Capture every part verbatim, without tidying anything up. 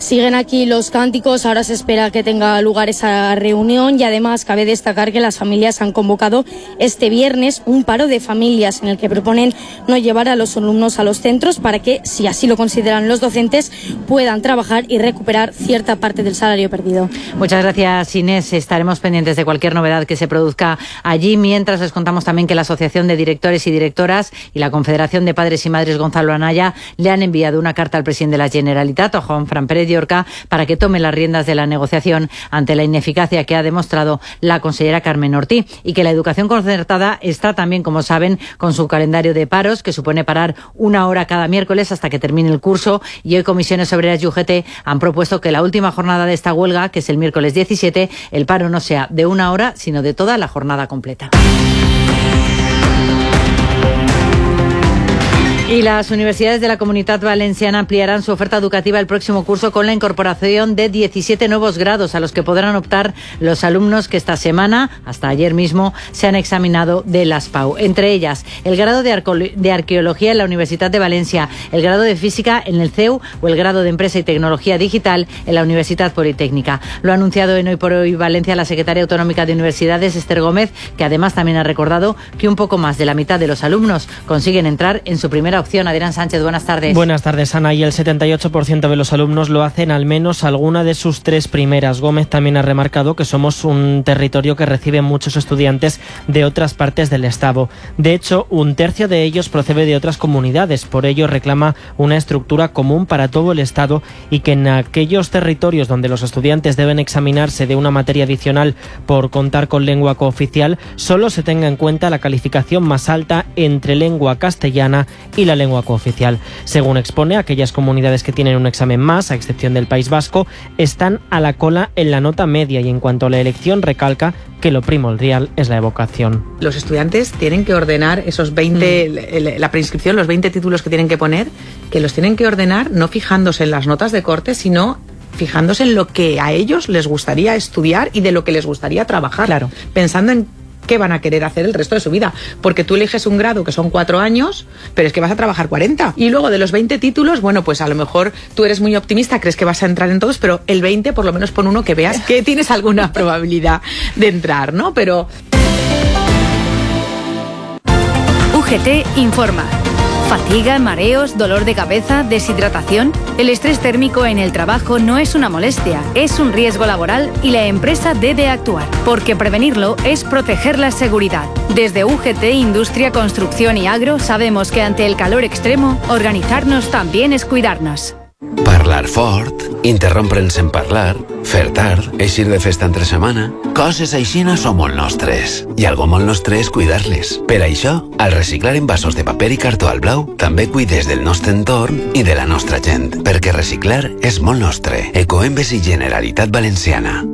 Siguen aquí los cánticos, ahora se espera que tenga lugar esa reunión y además cabe destacar que las familias han convocado este viernes un paro de familias en el que proponen no llevar a los alumnos a los centros para que, si así lo consideran los docentes, puedan trabajar y recuperar cierta parte del salario perdido. Muchas gracias, Inés. Estaremos pendientes de cualquier novedad que se produzca allí. Mientras les contamos también que la Asociación de Directores y Directoras y la Confederación de Padres y Madres Gonzalo Anaya le han enviado una carta al presidente de la Generalitat, a Juan Fran Pérez de Orca, para que tome las riendas de la negociación ante la ineficacia que ha demostrado la consellera Carmen Ortí, y que la educación concertada está también, como saben, con su calendario de paros, que supone parar una hora cada miércoles hasta que termine el curso, y hoy Comisiones Obreras y U G T han propuesto que la última jornada de esta huelga, que es el miércoles diecisiete, el paro no sea de una hora, sino de toda la jornada completa. Y las universidades de la Comunitat Valenciana ampliarán su oferta educativa el próximo curso con la incorporación de diecisiete nuevos grados a los que podrán optar los alumnos que esta semana, hasta ayer mismo, se han examinado de las P A U. Entre ellas, el grado de, Arco- de Arqueología en la Universidad de Valencia, el grado de Física en el C E U o el grado de Empresa y Tecnología Digital en la Universidad Politécnica. Lo ha anunciado en Hoy por Hoy Valencia la secretaria autonómica de Universidades, Esther Gómez, que además también ha recordado que un poco más de la mitad de los alumnos consiguen entrar en su primera opción. Adrián Sánchez, buenas tardes. Buenas tardes, Ana. Y el setenta y ocho por ciento de los alumnos lo hacen al menos alguna de sus tres primeras. Gómez también ha remarcado que somos un territorio que recibe muchos estudiantes de otras partes del Estado. De hecho, un tercio de ellos procede de otras comunidades. Por ello, reclama una estructura común para todo el Estado y que en aquellos territorios donde los estudiantes deben examinarse de una materia adicional por contar con lengua cooficial, solo se tenga en cuenta la calificación más alta entre lengua castellana y la lengua cooficial. Según expone, aquellas comunidades que tienen un examen más, a excepción del País Vasco, están a la cola en la nota media, y en cuanto a la elección recalca que lo primordial es la evocación. Los estudiantes tienen que ordenar esos veinte, mm. la preinscripción, los veinte títulos que tienen que poner, que los tienen que ordenar no fijándose en las notas de corte, sino fijándose en lo que a ellos les gustaría estudiar y de lo que les gustaría trabajar. Claro. Pensando en qué van a querer hacer el resto de su vida, porque tú eliges un grado que son cuatro años, pero es que vas a trabajar cuarenta, y luego de los veinte títulos, bueno, pues a lo mejor tú eres muy optimista, crees que vas a entrar en todos, pero el veinte por lo menos pon uno que veas que tienes alguna probabilidad de entrar, ¿no? Pero U G T informa. ¿Fatiga, mareos, dolor de cabeza, deshidratación? El estrés térmico en el trabajo no es una molestia, es un riesgo laboral y la empresa debe actuar, porque prevenirlo es proteger la seguridad. Desde U G T, Industria, Construcción y Agro sabemos que ante el calor extremo, organizarnos también es cuidarnos. Parlar fort, interrompre'ns en parlar, fer tard, eixir de festa entre setmana... Coses aixina són molt nostres. I algo molt nostre és cuidar-les. Per això, al reciclar envasos de paper i cartó al blau, també cuides del nostre entorn i de la nostra gent. Perquè reciclar és molt nostre. Ecoembes i Generalitat Valenciana.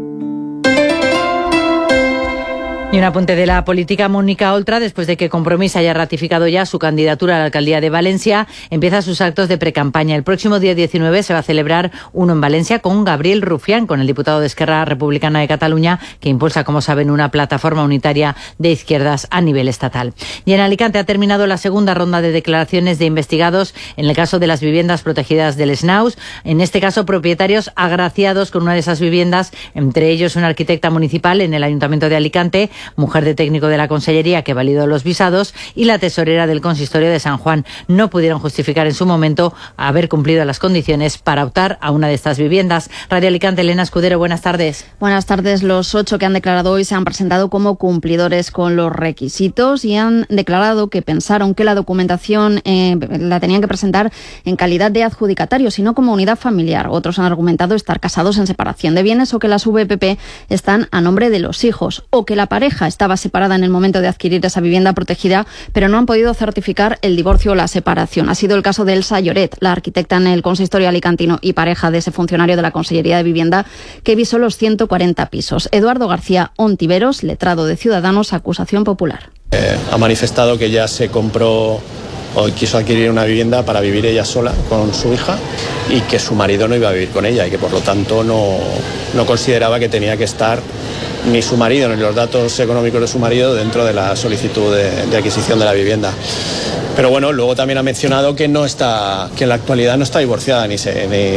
Y un apunte de la política. Mónica Oltra, después de que Compromís haya ratificado ya su candidatura a la alcaldía de Valencia, empieza sus actos de precampaña. El próximo día diecinueve se va a celebrar uno en Valencia con Gabriel Rufián, con el diputado de Esquerra Republicana de Cataluña, que impulsa, como saben, una plataforma unitaria de izquierdas a nivel estatal. Y en Alicante ha terminado la segunda ronda de declaraciones de investigados en el caso de las viviendas protegidas del Snaus. En este caso, propietarios agraciados con una de esas viviendas, entre ellos una arquitecta municipal en el Ayuntamiento de Alicante, mujer de técnico de la Consellería que validó los visados, y la tesorera del Consistorio de San Juan. No pudieron justificar en su momento haber cumplido las condiciones para optar a una de estas viviendas. Radio Alicante, Elena Escudero, buenas tardes. Buenas tardes. Los ocho que han declarado hoy se han presentado como cumplidores con los requisitos y han declarado que pensaron que la documentación eh, la tenían que presentar en calidad de adjudicatarios y no como unidad familiar. Otros han argumentado estar casados en separación de bienes, o que las V P P están a nombre de los hijos, o que la pareja estaba separada en el momento de adquirir esa vivienda protegida, pero no han podido certificar el divorcio o la separación. Ha sido el caso de Elsa Lloret, la arquitecta en el consistorio alicantino y pareja de ese funcionario de la Consellería de Vivienda que visó los ciento cuarenta pisos. Eduardo García Ontiveros, letrado de Ciudadanos, acusación popular. Eh, ha manifestado que ya se compró o quiso adquirir una vivienda para vivir ella sola con su hija y que su marido no iba a vivir con ella y que por lo tanto no, no consideraba que tenía que estar ni su marido ni los datos económicos de su marido dentro de la solicitud de, de adquisición de la vivienda. Pero bueno, luego también ha mencionado que no está, que en la actualidad no está divorciada ni se, ni